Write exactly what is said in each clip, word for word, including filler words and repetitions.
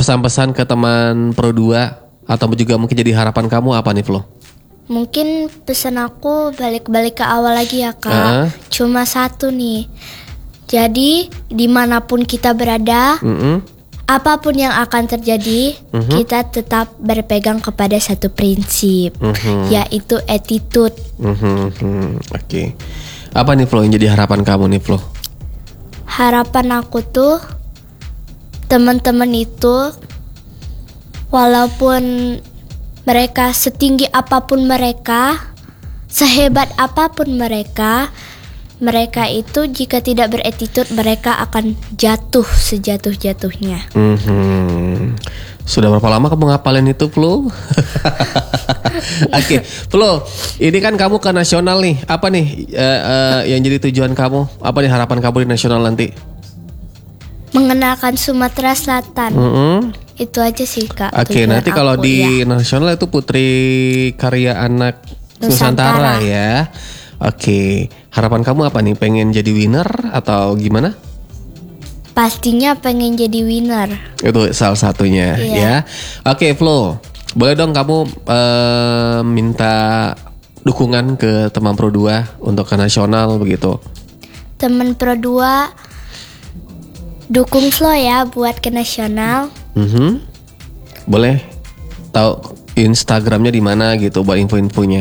pesan-pesan ke teman Pro dua atau juga mungkin jadi harapan kamu apa nih Flo? Mungkin pesan aku balik-balik ke awal lagi ya Kak. Uh-huh. Cuma satu nih. Jadi dimanapun kita berada, uh-uh. apapun yang akan terjadi, uh-huh. kita tetap berpegang kepada satu prinsip, uh-huh. yaitu attitude. Uh-huh. Oke. Okay. Apa nih Flo yang jadi harapan kamu nih Flo? Harapan aku tuh teman-teman itu walaupun mereka setinggi apapun mereka, sehebat apapun mereka, mereka itu jika tidak beretitude mereka akan jatuh sejatuh-jatuhnya. Mm-hmm. Sudah berapa lama kamu ngapalin itu Flo? Oke, okay. Flo, ini kan kamu ke nasional nih. Apa nih uh, uh, yang jadi tujuan kamu? Apa nih harapan kamu di nasional nanti? Mengenalkan Sumatera Selatan. Mm-hmm. Itu aja sih Kak. Oke, okay, nanti kalau di ya. nasional itu Putri Karya Anak Nusantara, Nusantara ya. Oke, okay. Harapan kamu apa nih? Pengen jadi winner atau gimana? Pastinya pengen jadi winner. Itu salah satunya yeah. ya. Oke, okay, Flo, boleh dong kamu uh, minta dukungan ke teman Pro dua untuk ke nasional begitu. Teman Pro dua dukung Flo ya buat ke nasional. Mm-hmm. Boleh tahu Instagramnya di mana gitu buat info-infonya?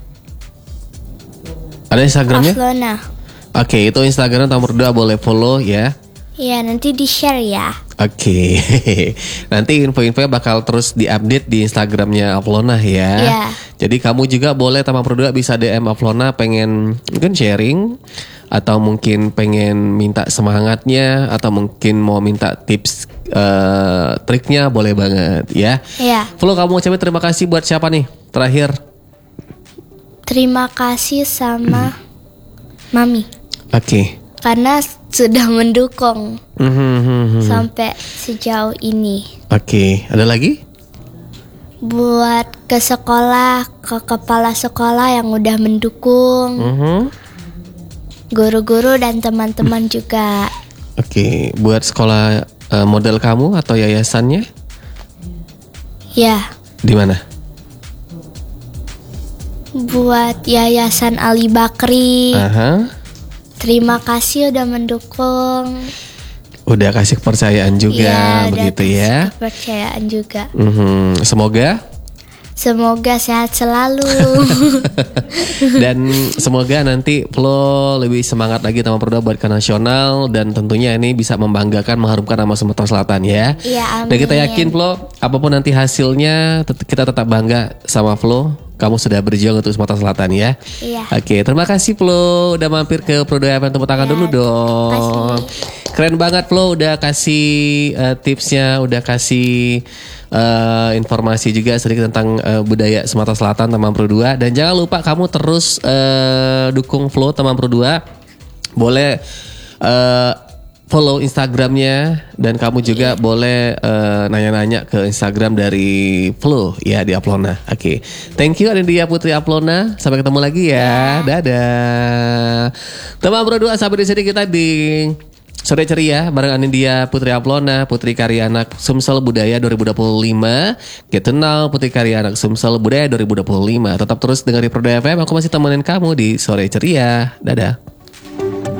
Ada Instagramnya? Aflona. Oke, okay, itu Instagram nomor dua boleh follow ya. Iya, nanti di-share ya. Oke. Okay. Nanti info-infonya bakal terus diupdate di Instagramnya Aflona ya. Iya. Jadi kamu juga boleh teman Pro dua bisa D M Aflona pengen mungkin sharing atau mungkin pengen minta semangatnya atau mungkin mau minta tips uh, triknya boleh banget ya. Iya. Flo, kamu ucapin terima kasih buat siapa nih terakhir? Terima kasih sama Mami. Oke. Okay. Karena sudah mendukung mm-hmm. sampai sejauh ini. Oke, okay. Ada lagi? Buat ke sekolah, ke kepala sekolah yang udah mendukung. Mm-hmm. Guru-guru dan teman-teman juga. Oke, okay. Buat sekolah uh, model kamu atau yayasannya? Ya. Di mana? Buat Yayasan Ali Bakri. Aha. Terima kasih udah mendukung. Udah kasih kepercayaan juga, ya, begitu udah ya. Kepercayaan juga. Mm-hmm. Semoga. Semoga sehat selalu. Dan semoga nanti Flo lebih semangat lagi sama Pro dua buat ke nasional dan tentunya ini bisa membanggakan, mengharumkan nama Sumatera Selatan ya. Iya, amin. Dan kita yakin Flo, apapun nanti hasilnya kita tetap bangga sama Flo. Kamu sudah berjuang untuk Sumatera Selatan ya. Iya. Oke, terima kasih Flo udah mampir ke Pro dua F M, tepuk tangan ya, dulu dong. Keren banget Flo udah kasih uh, tipsnya, udah kasih uh, informasi juga sedikit tentang uh, budaya Sumatera Selatan teman Pro dua. Dan jangan lupa kamu terus uh, dukung Flo teman Pro dua. Boleh uh, follow Instagramnya dan kamu juga yeah. boleh uh, nanya-nanya ke Instagram dari Flo ya di Aflona. Oke, okay. Thank you Anindya Putri Aflona. Sampai ketemu lagi ya. Yeah. Dadah. Teman Pro dua, sampai di sini kita di Sore Ceria bareng Anindya Putri Aflona, Putri Karya Anak Sumsel Budaya dua ribu dua puluh lima. Get to know Putri Karya Anak Sumsel Budaya dua ribu dua puluh lima. Tetap terus dengerin Pro dua F M. Aku masih temenin kamu di Sore Ceria. Dadah.